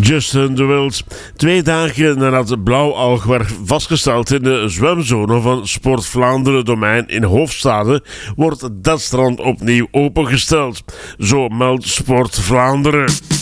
Justin de Wild. 2 dagen nadat het blauwalg werd vastgesteld in de zwemzone van Sport Vlaanderen domein in Hoofdstade, wordt dat strand opnieuw opengesteld. Zo meldt Sport Vlaanderen.